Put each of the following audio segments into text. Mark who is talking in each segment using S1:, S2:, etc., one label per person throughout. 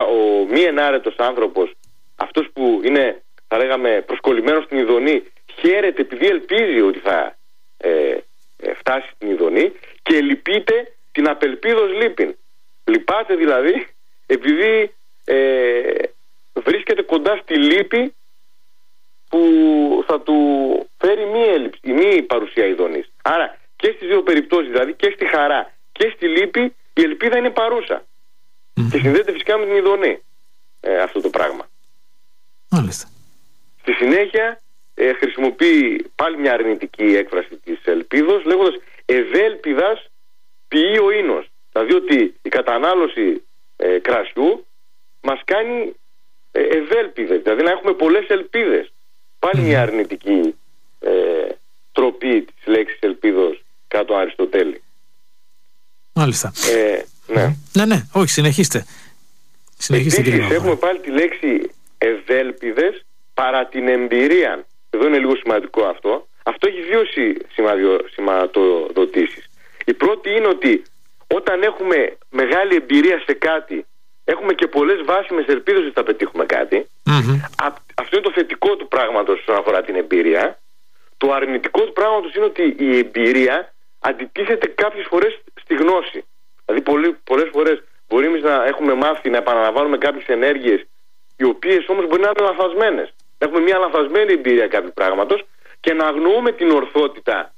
S1: ο μη ενάρετος άνθρωπος, αυτός που είναι, θα λέγαμε, προσκολλημένος στην ειδονή, χαίρεται επειδή ελπίζει ότι θα φτάσει στην ειδονή και λυπείται την απελπίδος λύπην. Λυπάται δηλαδή επειδή βρίσκεται κοντά στη λύπη που θα του φέρει μη παρουσία ειδονής. Άρα και στις δύο περιπτώσεις, δηλαδή και στη χαρά και στη λύπη, η ελπίδα είναι παρούσα. Και συνδέεται φυσικά με την ειδονή αυτό το πράγμα.
S2: Μάλιστα.
S1: Στη συνέχεια χρησιμοποιεί πάλι μια αρνητική έκφραση της ελπίδος, λέγοντας ευέλπιδας ποιεί ο ίνος. Δηλαδή ότι η κατανάλωση κρασιού μας κάνει ευέλπιδες, δηλαδή να έχουμε πολλές ελπίδες. Πάλι μια αρνητική τροπή της λέξης ελπίδος κάτω Αριστοτέλη.
S2: Μάλιστα.
S1: Ναι,
S2: όχι, συνεχίστε.
S1: Επίσης έχουμε πάλι τη λέξη ευέλπιδες παρά την εμπειρία. Εδώ είναι λίγο σημαντικό αυτό. Αυτό έχει δύο σηματοδοτήσεις. Η πρώτη είναι ότι όταν έχουμε μεγάλη εμπειρία σε κάτι, έχουμε και πολλές βάσιμες ελπίδες ότι θα πετύχουμε κάτι. Αυτό είναι το θετικό του πράγματος όσον αφορά την εμπειρία. Το αρνητικό του πράγματος είναι ότι η εμπειρία αντιτίθεται κάποιες φορές στη γνώση. Δηλαδή πολλές φορές μπορεί εμείς να έχουμε μάθει να επαναλαμβάνουμε κάποιες ενέργειες, οι οποίες όμως μπορεί να είναι λανθασμένες. Έχουμε μια λανθασμένη εμπειρία κάποιου πράγματος και να αγνοούμε την ορθότητα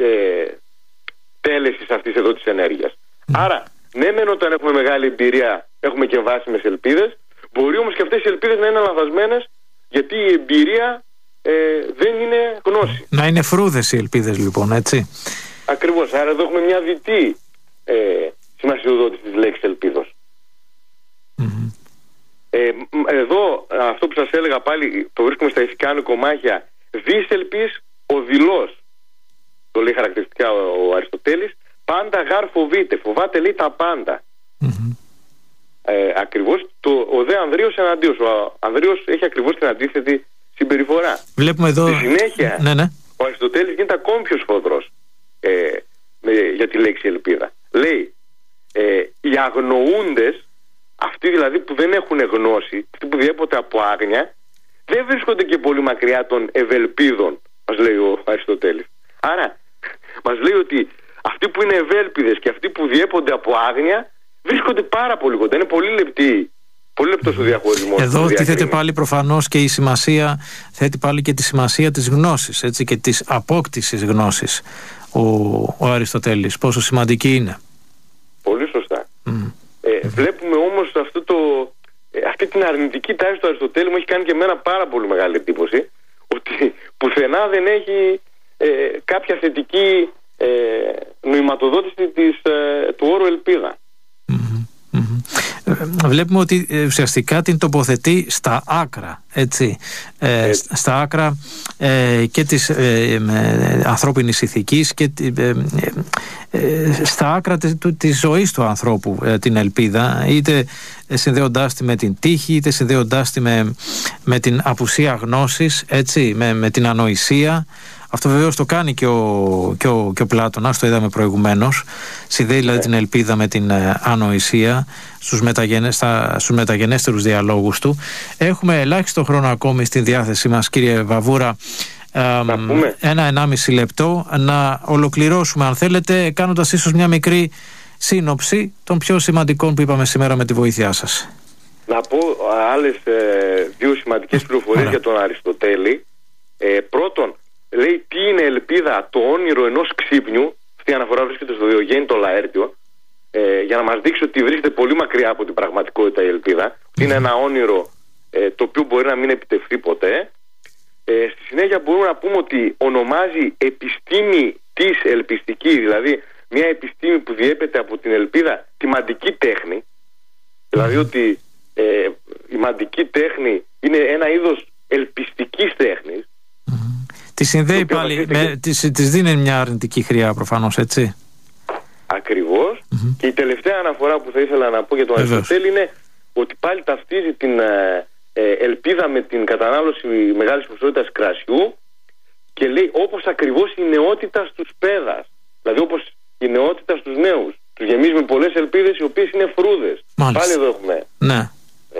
S1: τέλεσης αυτής εδώ της ενέργειας. Άρα, ναι, μεν όταν έχουμε μεγάλη εμπειρία έχουμε και βάσιμες ελπίδες, μπορεί όμως και αυτές οι ελπίδες να είναι λανθασμένες, γιατί η εμπειρία δεν είναι γνώση.
S2: Να είναι φρούδες οι ελπίδες, λοιπόν, έτσι.
S1: Ακριβώς. Άρα εδώ έχουμε μια διτή σημασιοδότηση της λέξης ελπίδος. Εδώ αυτό που σας έλεγα πάλι, το βρίσκουμε στα ηθικά νοικομάχια, δίσελπης ο δειλός, το λέει χαρακτηριστικά ο Αριστοτέλης. Πάντα γάρ φοβείται, φοβάται λέει τα πάντα. Ακριβώς ο δε Ανδρείος εναντίος. Ο Ανδρείος έχει ακριβώς την αντίθετη συμπεριφορά.
S2: Βλέπουμε εδώ.
S1: Στη συνέχεια ο Αριστοτέλης γίνεται ακόμη πιο σφοδρός για τη λέξη ελπίδα. Λέει οι αγνοούντες, αυτοί δηλαδή που δεν έχουν γνώση, αυτοί που διέπονται από άγνοια, δεν βρίσκονται και πολύ μακριά των ευελπίδων, μας λέει ο Αριστοτέλης. Άρα μας λέει ότι αυτοί που είναι ευέλπιδες και αυτοί που διέπονται από άγνοια βρίσκονται πάρα πολύ κοντά. Είναι πολύ λεπτός ο διαχωρισμός.
S2: Εδώ τίθεται πάλι προφανώς και η σημασία, θέτει πάλι και τη σημασία της γνώσης, έτσι, και της απόκτησης γνώσης ο Αριστοτέλης, πόσο σημαντική είναι.
S1: Πολύ σωστά. Βλέπουμε όμως αυτή την αρνητική τάση του Αριστοτέλη μου έχει κάνει και εμένα πάρα πολύ μεγάλη εντύπωση, ότι πουθενά δεν έχει κάποια θετική νοηματοδότηση του όρου ελπίδα.
S2: Βλέπουμε ότι ουσιαστικά την τοποθετεί στα άκρα, έτσι, στα άκρα και της ανθρώπινης ηθικής και στα άκρα της ζωής του ανθρώπου, την ελπίδα, είτε συνδέοντάς τη με την τύχη, είτε συνδέοντάς τη με την απουσία γνώσης, έτσι, με την ανοησία. Αυτό βεβαίως το κάνει και ο Πλάτωνας, το είδαμε προηγουμένως. Συνδέει δηλαδή την ελπίδα με την ανοησία στους μεταγενέστερους διαλόγους του. Έχουμε ελάχιστο χρόνο ακόμη στην διάθεσή μας, κύριε Βαβούρα. 1-1,5 λεπτό να ολοκληρώσουμε, αν θέλετε, κάνοντας ίσως μια μικρή σύνοψη των πιο σημαντικών που είπαμε σήμερα με τη βοήθειά σας.
S1: Να πω άλλες δύο σημαντικές πληροφορίες για τον Αριστοτέλη. Πρώτον, λέει τι είναι ελπίδα, το όνειρο ενός ξύπνιου. Αυτή η αναφορά βρίσκεται στο Διογέννη το Λαέρτιο, για να μας δείξει ότι βρίσκεται πολύ μακριά από την πραγματικότητα η ελπίδα. Είναι ένα όνειρο το οποίο μπορεί να μην επιτευχθεί ποτέ. Στη συνέχεια μπορούμε να πούμε ότι ονομάζει επιστήμη της ελπιστική, δηλαδή μια επιστήμη που διέπεται από την ελπίδα, τη μαντική τέχνη. Δηλαδή ότι η μαντική τέχνη είναι ένα είδος ελπιστικής τέχνης.
S2: Τη συνδέει πάλι, της δίνει μια αρνητική χρειά προφανώς, έτσι.
S1: Ακριβώς. Και η τελευταία αναφορά που θα ήθελα να πω για τον Αριστοτέλη είναι ότι πάλι ταυτίζει την ελπίδα με την κατανάλωση μεγάλης ποσότητας κρασιού και λέει όπως ακριβώς η νεότητα στους παιδάς. Δηλαδή όπως η νεότητα στους νέους. Τους γεμίζει με πολλές ελπίδες οι οποίες είναι φρούδες. Πάλι εδώ έχουμε